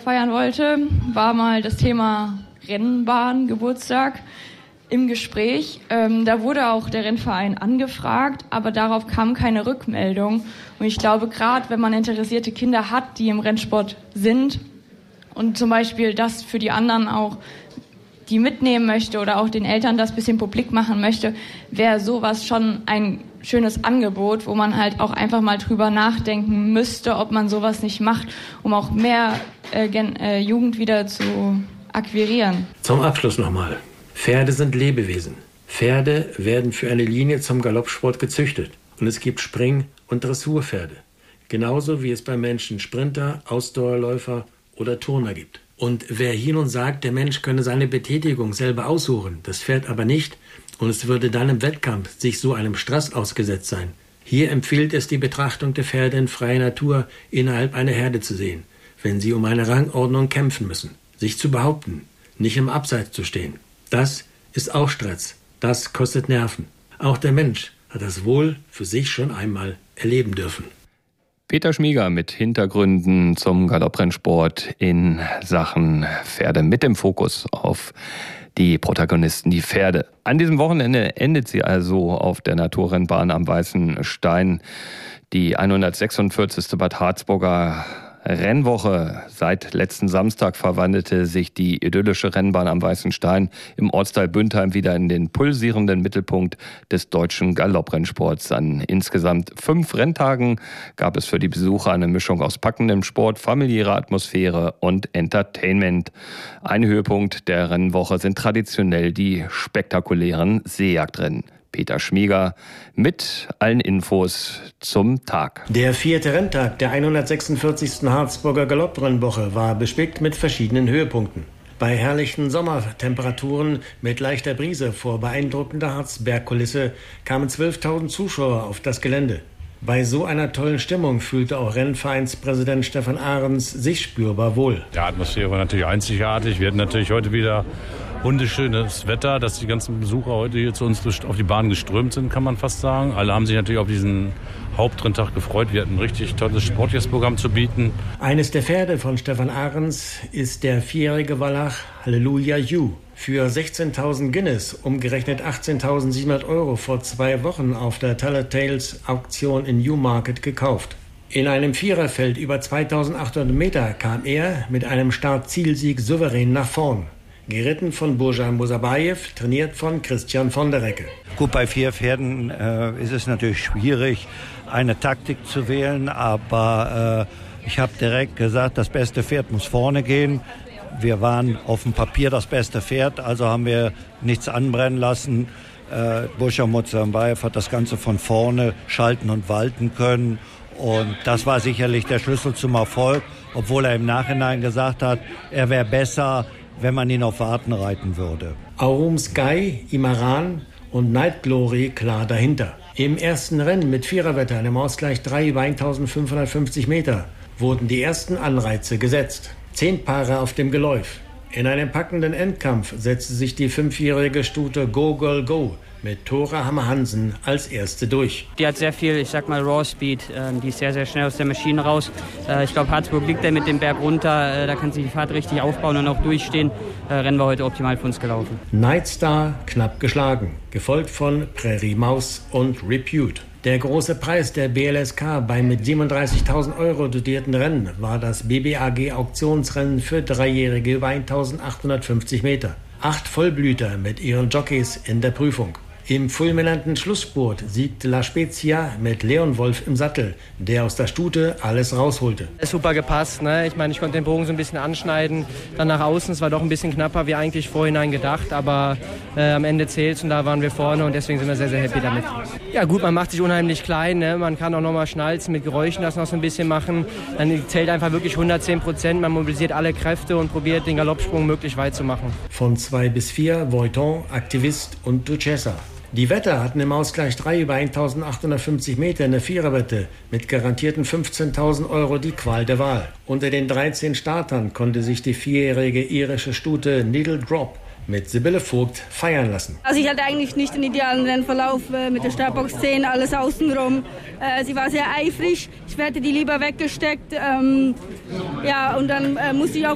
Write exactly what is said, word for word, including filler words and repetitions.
feiern wollte, war mal das Thema Rennbahn-Geburtstag im Gespräch. Ähm, da wurde auch der Rennverein angefragt, aber darauf kam keine Rückmeldung. Und ich glaube, gerade wenn man interessierte Kinder hat, die im Rennsport sind und zum Beispiel das für die anderen auch die mitnehmen möchte oder auch den Eltern das bisschen publik machen möchte, wäre sowas schon ein schönes Angebot, wo man halt auch einfach mal drüber nachdenken müsste, ob man sowas nicht macht, um auch mehr äh, Gen- äh, Jugend wieder zu akquirieren. Zum Abschluss nochmal. Pferde sind Lebewesen. Pferde werden für eine Linie zum Galoppsport gezüchtet. Und es gibt Spring- und Dressurpferde. Genauso wie es bei Menschen Sprinter, Ausdauerläufer oder Turner gibt. Und wer hier nun sagt, der Mensch könne seine Betätigung selber aussuchen, das Pferd aber nicht, und es würde dann im Wettkampf sich so einem Stress ausgesetzt sein. Hier empfiehlt es die Betrachtung der Pferde in freier Natur innerhalb einer Herde zu sehen, wenn sie um eine Rangordnung kämpfen müssen, sich zu behaupten, nicht im Abseits zu stehen. Das ist auch Stress, das kostet Nerven. Auch der Mensch hat das wohl für sich schon einmal erleben dürfen. Peter Schmieger mit Hintergründen zum Galopprennsport in Sachen Pferde mit dem Fokus auf die Protagonisten, die Pferde. An diesem Wochenende endet sie also auf der Naturrennbahn am Weißen Stein. Die hundertsechsundvierzigste Bad Harzburger Rennwoche. Seit letzten Samstag verwandelte sich die idyllische Rennbahn am Weißen Stein im Ortsteil Büntheim wieder in den pulsierenden Mittelpunkt des deutschen Galopprennsports. An insgesamt fünf Renntagen gab es für die Besucher eine Mischung aus packendem Sport, familiärer Atmosphäre und Entertainment. Ein Höhepunkt der Rennwoche sind traditionell die spektakulären Seejagdrennen. Peter Schmieger mit allen Infos zum Tag. Der vierte Renntag der hundertsechsundvierzigsten Harzburger Galopprennwoche war bespickt mit verschiedenen Höhepunkten. Bei herrlichen Sommertemperaturen mit leichter Brise vor beeindruckender Harzbergkulisse kamen zwölftausend Zuschauer auf das Gelände. Bei so einer tollen Stimmung fühlte auch Rennvereinspräsident Stefan Ahrens sich spürbar wohl. Die Atmosphäre war natürlich einzigartig. Wir hatten natürlich heute wieder wunderschönes Wetter, dass die ganzen Besucher heute hier zu uns auf die Bahn geströmt sind, kann man fast sagen. Alle haben sich natürlich auf diesen Hauptrenntag gefreut. Wir hatten ein richtig tolles sportliches Programm zu bieten. Eines der Pferde von Stefan Ahrens ist der vierjährige Wallach Halleluja You. Für sechzehntausend Guinness, umgerechnet achtzehntausendsiebenhundert Euro, vor zwei Wochen auf der Taylor-Tales Auktion in Newmarket gekauft. In einem Viererfeld über zweitausendachthundert Meter kam er mit einem Start-Zielsieg souverän nach vorn. Geritten von Burjan Musabayev, trainiert von Christian von der Recke. Gut, bei vier Pferden äh, ist es natürlich schwierig, eine Taktik zu wählen, aber äh, ich habe direkt gesagt, das beste Pferd muss vorne gehen. Wir waren auf dem Papier das beste Pferd, also haben wir nichts anbrennen lassen. Äh, Burjan Musabayev hat das Ganze von vorne schalten und walten können. Und das war sicherlich der Schlüssel zum Erfolg, obwohl er im Nachhinein gesagt hat, er wäre besser, wenn man ihn auf Warten reiten würde. Aurum Sky, Imaran und Night Glory klar dahinter. Im ersten Rennen mit Viererwetter, einem Ausgleich drei über eintausendfünfhundertfünfzig Meter, wurden die ersten Anreize gesetzt. Zehn Paare auf dem Geläuf. In einem packenden Endkampf setzte sich die fünfjährige Stute Go Girl Go mit Thora Hammer-Hansen als erste durch. Die hat sehr viel, ich sag mal, Raw Speed. Ähm, die ist sehr, sehr schnell aus der Maschine raus. Äh, ich glaube, Harzburg liegt da mit dem Berg runter. Äh, da kann sie die Fahrt richtig aufbauen und auch durchstehen. Äh, Rennen war heute optimal für uns gelaufen. Night Star knapp geschlagen, gefolgt von Prairie Maus und Repute. Der große Preis der B L S K beim mit siebenunddreißigtausend Euro dotierten Rennen war das B B A G-Auktionsrennen für Dreijährige über eintausendachthundertfünfzig Meter. Acht Vollblüter mit ihren Jockeys in der Prüfung. Im fulminanten Schlussspurt siegte La Spezia mit Leon Wolf im Sattel, der aus der Stute alles rausholte. Super gepasst, ne? Ich meine, ich konnte den Bogen so ein bisschen anschneiden, dann nach außen, es war doch ein bisschen knapper wie eigentlich vorhinein gedacht, aber äh, am Ende zählt's und da waren wir vorne und deswegen sind wir sehr, sehr happy damit. Ja gut, man macht sich unheimlich klein, ne? Man kann auch nochmal schnalzen, mit Geräuschen das noch so ein bisschen machen, dann zählt einfach wirklich hundertzehn Prozent, man mobilisiert alle Kräfte und probiert den Galoppsprung möglichst weit zu machen. Von zwei bis vier Voiton, Aktivist und Duchessa. Die Wetter hatten im Ausgleich drei über eintausendachthundertfünfzig Meter in der Viererwette mit garantierten fünfzehntausend Euro die Qual der Wahl. Unter den dreizehn Startern konnte sich die vierjährige irische Stute Needle Drop mit Sibylle Vogt feiern lassen. Also ich hatte eigentlich nicht den idealen Rennverlauf äh, mit der Startbox zehn, alles außenrum. Äh, sie war sehr eifrig, ich hätte die lieber weggesteckt. Ähm, ja, und dann äh, musste ich auch